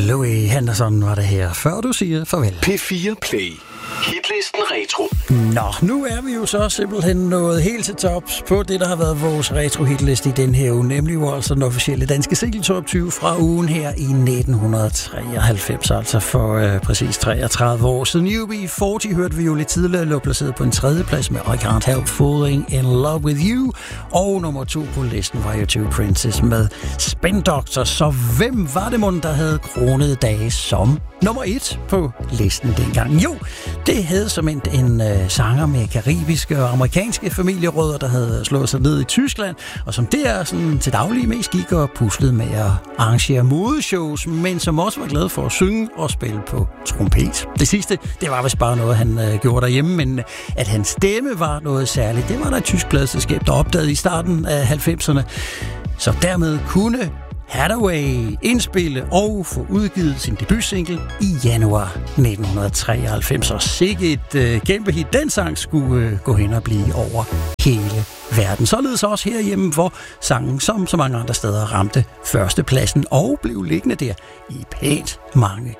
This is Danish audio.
Louis Henderson var det her, før du siger farvel. P4 Play. Hitlisten Retro. Nå, nu er vi jo så simpelthen nået helt til tops på det, der har været vores retro-hitliste i den her uge, nemlig jo altså den officielle danske single top 20 fra ugen her i 1993, altså for præcis 33 år siden. UB40 hørte vi jo lidt tidligere, lå placeret på en 3. plads med I Can't Help Falling in Love With You, og nummer 2 på listen var jo Princess med Spin Doctor. Så hvem var det mon, der havde kronede dage som nummer 1 på listen dengang? Jo, det havde som en sanger med karibiske og amerikanske familierødder, der havde slået sig ned i Tyskland, og som der sådan til daglig mest gik og puslede med at arrangere modeshows, men som også var glad for at synge og spille på trompet. Det sidste, det var vist bare noget, han gjorde derhjemme, men at hans stemme var noget særligt, det var der et tysk pladeselskab, der opdagede i starten af 90'erne. Så dermed kunne Hathaway indspille og få udgivet sin debutsingle i januar 1993. Og sikke et kæmpe hit. Den sang skulle gå hen og blive over hele verden. Således også herhjemme, hvor sangen som så mange andre steder ramte førstepladsen og blev liggende der i pænt mange